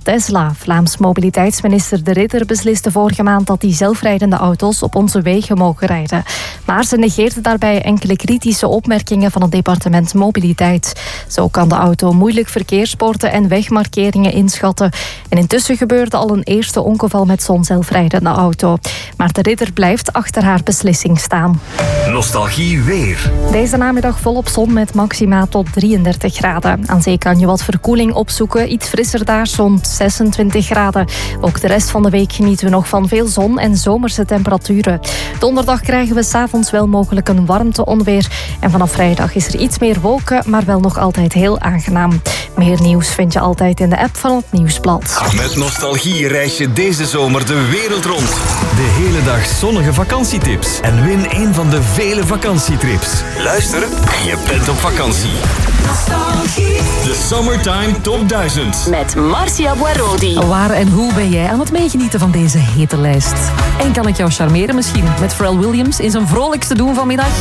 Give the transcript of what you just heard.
Tesla. Vlaams mobiliteitsminister De Ridder besliste vorige maand dat die zelfrijdende auto's op onze wegen mogen rijden. Maar ze negeerde daarbij enkele kritische opmerkingen van het departement Mobiliteit. Zo kan de auto moeilijk verkeersborden en wegmarkeringen inschatten. En intussen gebeurde al een eerste ongeval met zo'n zelfrijdende auto. Maar De Ridder blijft achter haar beslissing staan. Nostalgie weer. Deze namiddag volop zon met maxima tot 33 graden. Aan zee kan je wat verkoeling opzoeken. Iets frisser daar, zo'n 26 graden. Ook de rest van de week genieten we nog van veel zon en zomerse temperaturen. Donderdag krijgen we 's avonds wel mogelijk een warmteonweer. En vanaf vrijdag is er iets meer wolken, maar wel nog altijd heel aangenaam. Meer nieuws vind je altijd in de app van het Nieuwsblad. Met Nostalgie reis je deze zomer de wereld rond. De hele dag zonnige vakantietips. En win een van de vele vakantietrips. Luister en je bent op vakantie. Nostalgie. De Summertime Top 1000. Met Marcia Boirodi. Waar en hoe ben jij aan het meegenieten van deze hete lijst? En kan ik jou charmeren misschien met Pharrell Williams in zijn vrolijkste doen vanmiddag?